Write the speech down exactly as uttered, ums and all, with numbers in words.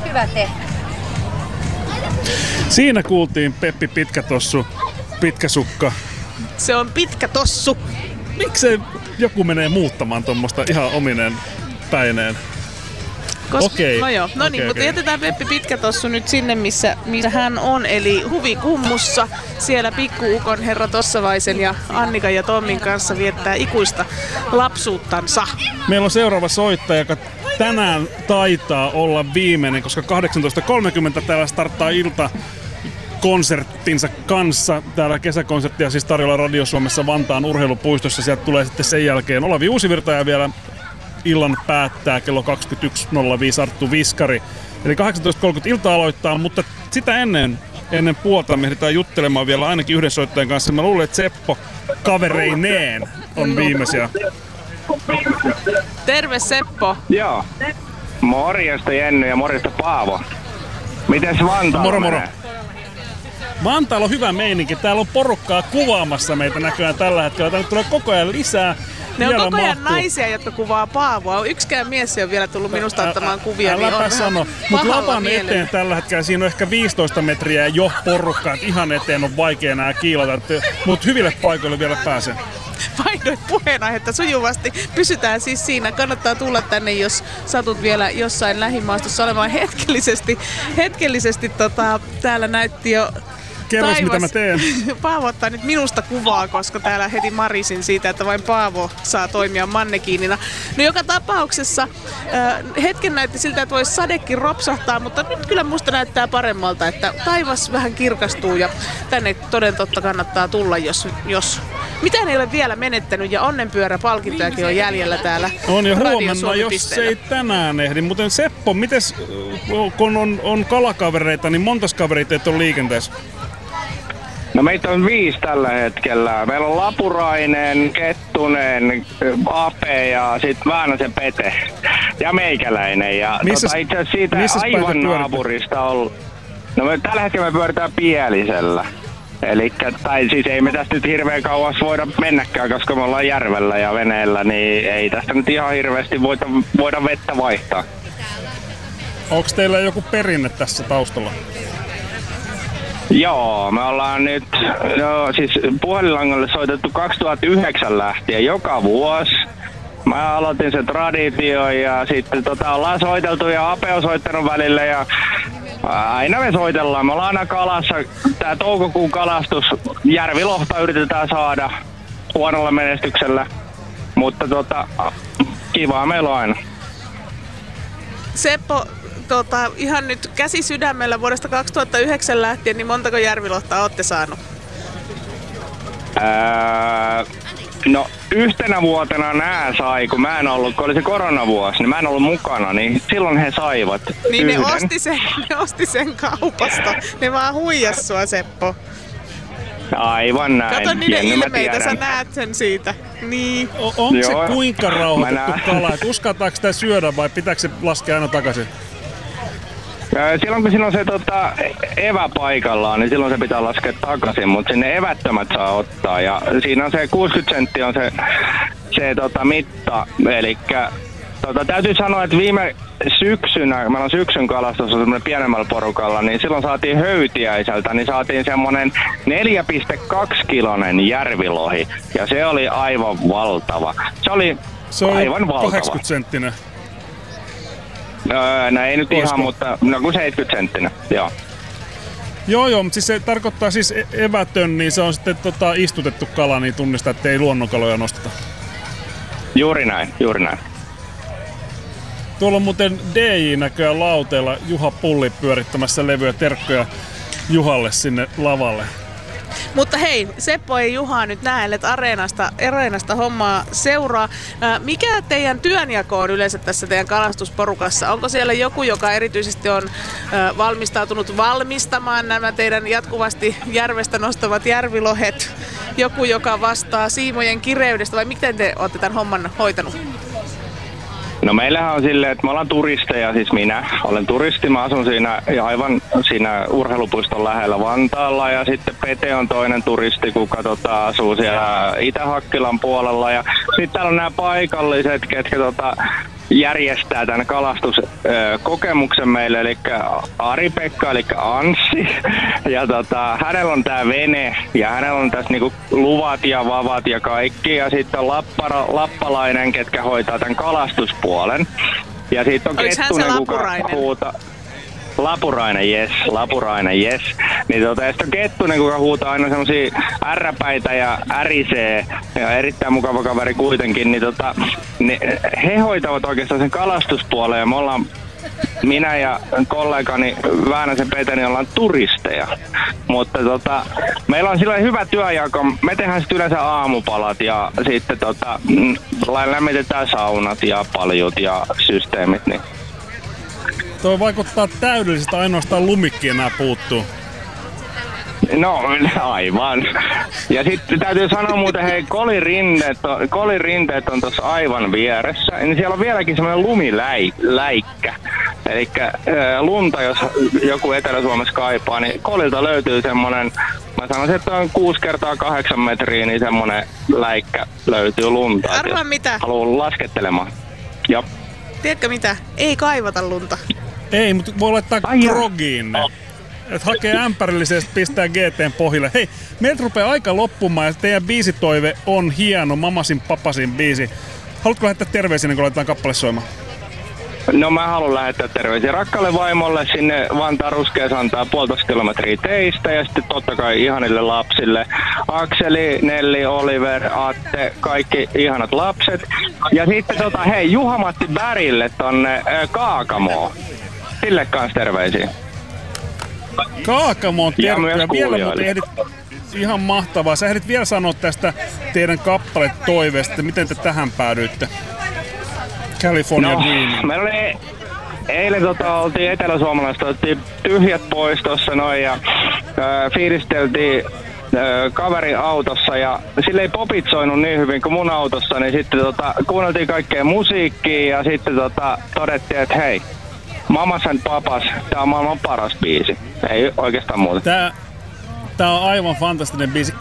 hyvä tehdä. Siinä kuultiin Peppi Pitkätossu, Pitkäsukka. Se on pitkä tossu. Miksei joku menee muuttamaan tuommoista ihan omineen päineen? Koska, Okei. No joo, no niin, Okei, mutta okei. jätetään Peppi Pitkätossu nyt sinne, missä, missä hän on, eli Huvikummussa. Siellä pikkuukon herra Tossavaisen ja Annikan ja Tommin kanssa viettää ikuista lapsuuttansa. Meillä on seuraava soittaja, joka tänään taitaa olla viimeinen, koska kahdeksantoista kolmekymmentä täällä starttaa ilta konserttinsa kanssa. Täällä kesäkonserttia siis tarjolla Radio Suomessa Vantaan urheilupuistossa. Sieltä tulee sitten sen jälkeen Olavi Uusivirta ja vielä illan päättää kello kaksikymmentäyksi nolla viisi Arttu Viskari. Eli kahdeksantoista kolmekymmentä ilta aloittaa, mutta sitä ennen, ennen puolta me ehditään juttelemaan vielä ainakin yhden soittajan kanssa. Mä luulen, että Seppo kavereineen on viimeisiä. Terve Seppo. Joo. Morjesta Jenny ja morjesta Paavo. Mites Vantaalla Moro moro. menee? Vantaalla on hyvä meininki. Täällä on porukkaa kuvaamassa meitä näköjään tällä hetkellä. Tänne tulee koko ajan lisää. Ne on Vielä koko ajan mahtuu. naisia, jotka kuvaa Paavoa. Yksikään mies ei ole vielä tullut minusta ottamaan kuvia. Äläpä niin on sano. vähän Mutta pahalla lavan mielellä. eteen tällä hetkellä siinä on ehkä viisitoista metriä jo porukkaa. Et ihan eteen on vaikea enää kiilata. Mutta hyville paikoille vielä pääsee. Vaihdoit puheenaihetta sujuvasti. Pysytään siis siinä. Kannattaa tulla tänne, jos satut vielä jossain lähimaastossa olemaan hetkellisesti. Hetkellisesti tota, täällä näytti jo Kerros, taivas. mitä mä teen. Paavo ottaa nyt minusta kuvaa, koska täällä heti marisin siitä, että vain Paavo saa toimia mannekiinina. No joka tapauksessa äh, hetken näytti siltä, että voisi sadekin ropsahtaa, mutta nyt kyllä musta näyttää paremmalta, että taivas vähän kirkastuu ja tänne toden totta kannattaa tulla, jos, jos mitään ei ole vielä menettänyt ja onnenpyöräpalkintojakin on jäljellä täällä. On jo Radio huomenna, Suomi jos pisteellä. ei tänään ehdi. Mutta Seppo, mites, kun on, on kalakavereita, niin montas kaveria teet on liikenteessä? No meitä on viisi tällä hetkellä. Meillä on Lapurainen, Kettunen, Ape ja sitten Väänäsen Pete ja meikäläinen. Ja Missäs- tota, itse asiassa siitä missäs päin te aivan pyöritte? naapurista on. No me tällä hetkellä me pyöritään Pielisellä. Elikkä, tai siis ei me tästä nyt hirveän kauas voida mennäkään, koska me ollaan järvellä ja veneellä, niin ei tästä nyt ihan hirveästi voida, voida vettä vaihtaa. Onko teillä joku perinne tässä taustalla? Joo, me ollaan nyt, no siis puhelinlangalle soitettu kaksituhattayhdeksän lähtien joka vuosi. Mä aloitin sen tradition ja sitten tota, ollaan soiteltu ja Ape on soittanut välillä ja aina me soitellaan. Me ollaan aina kalassa. Tää toukokuun kalastus, järvilohta yritetään saada huonolla menestyksellä, mutta tota, kivaa meillä on aina. Seppo, tota, ihan nyt käsi sydämellä vuodesta kaksituhattayhdeksän lähtien, niin montako järvilohtaa olette saanut? Ää, no yhtenä vuotena nää sai, kun mä en ollut, kun oli se koronavuosi, niin mä en ollut mukana, niin silloin he saivat Niin ne yhden. osti, sen, ne osti sen kaupasta. Ne vaan huijas sua, Seppo. Aivan näin. Kato niiden Jenny, mä ilmeitä, sä tiedän. näet sen siitä. Niin. O- onko se Joo. kuinka Mä rauhoitettu näen. kala? Et uskaltaako sitä syödä vai pitääkö se laskea aina takaisin? Ää, Silloin kun siinä on se tota, evä paikallaan, niin silloin se pitää laskea takaisin, mutta sinne evättömät saa ottaa. Ja siinä on se kuusikymmentä senttiä on se, se tota, mitta. Elikkä tota, täytyy sanoa, että viime syksynä, meillä on syksyn kalastus semmoinen pienemmällä porukalla, niin silloin saatiin höytiäiseltä, niin saatiin semmoinen neljä pilkku kaksi kilonen järvilohi. Ja se oli aivan valtava. Se oli Se on aivan valtava. kahdeksankymmentä senttinen. Öö, no ei nyt Olisiko? ihan, mutta no kuin seitsemänkymmentä senttinen, joo. Joo joo, mutta siis se tarkoittaa siis e- evätön, niin se on sitten tota, istutettu kala, niin tunnistaa, että ei luonnonkaloja nosteta. Juuri näin, juuri näin. Tuolla on muuten D J näköjään lauteella Juha Pulli pyörittämässä levyä, terkkoja Juhalle sinne lavalle. Mutta hei, Seppo ei Juhaa nyt näe, että areenasta, areenasta hommaa seuraa. Ää, mikä teidän työnjako on yleensä tässä teidän kalastusporukassa? Onko siellä joku, joka erityisesti on ää, valmistautunut valmistamaan nämä teidän jatkuvasti järvestä nostavat järvilohet? Joku, joka vastaa siimojen kireydestä vai miten te olette tämän homman hoitanut? No meillähän on silleen, että me ollaan turisteja, siis minä olen turisti, mä asun siinä ja aivan siinä urheilupuiston lähellä Vantaalla ja sitten Pete on toinen turisti, kuka tota, asuu siellä Itä-Hakkilan puolella ja sitten täällä on nämä paikalliset, ketkä tota, järjestää tämän kalastuskokemuksen meille, eli Ari-Pekka, eli Anssi. Ja tota, hänellä on tää vene, ja hänellä on tässä niinku luvat ja vavat ja kaikki. Ja sitten on lappara, lappalainen, ketkä hoitaa tämän kalastuspuolen. Ja sitten on Olis hän se Kettunen, kuka Lapurainen? huutaa. Lapurainen, jes, Lapurainen, jes. Niin tota, ja sitten on Kettunen, kuka huutaa aina semmosia ärräpäitä ja ärisee, ja erittäin mukava kaveri kuitenkin, niin tota, niin he hoitavat oikeastaan sen kalastuspuolen, ja me ollaan, minä ja kollegani Väänäsen Peteni ollaan turisteja. Mutta tota, meillä on sillä hyvä työjako, me tehdään sitten yleensä aamupalat, ja sitten tota, mm, lämmitetään saunat ja paljut ja systeemit, niin Toi vaikuttaa täydellisesti, ainoastaan lumikki enää puuttuu. no, aivan. Ja sitten täytyy sanoa muuten, hei, kolirinteet on, kolirinteet on tuossa aivan vieressä. Niin siellä on vieläkin semmoinen lumiläikkä. Eli lunta, jos joku Etelä-Suomessa kaipaa, niin kolilta löytyy semmoinen, mä sanoisin, että on kuusi kertaa kahdeksan metriä, niin semmoinen läikkä löytyy lunta. Arvaa mitä? Haluan laskettelemaan. Joo. Tiedätkö mitä? Ei kaivata lunta. Ei, mutta voi laittaa Ai jaa. krogiin ne. Et hakee ämpärillisesti, pistää G T:n pohjille. Hei, meiltä rupeaa aika loppumaan ja teidän biisitoive on hieno, Mamasin Papasin biisi. Haluatko lähettää terveisiä, niin kun laitetaan kappale soimaan? No mä haluan lähettää terveisiä rakkaalle vaimolle sinne Vantaan Ruskeasantaa puolitoista kilometriä teistä ja sitten totta kai ihanille lapsille. Akseli, Nelli, Oliver, Atte, kaikki ihanat lapset. Ja sitten tota, hei, Juha-Matti Bärille tonne äh, Kaakamoon. Sille kans terveisiä. Kaakamoon Ja myös terkkuja. Vielä kuulijoille. muuten ehdit, ihan mahtavaa. Sä ehdit vielä sanoa tästä teidän kappale toiveesta, miten te tähän päädyitte? California No, Dreaming. meillä oli eilen tota, oltiin Etelä-Suomalaista, oltiin tyhjät pois tossa noin ja ö, fiilisteltiin ö, kaverin autossa ja sille ei popit soinut niin hyvin kuin mun autossa, niin sitten tota, kuunneltiin kaikkea musiikkia ja sitten tota, todettiin, että hei, Mamas and Papas, tää on maailman paras biisi. Ei oikeastaan muuta. Tää, tää on aivan fantastinen biisi.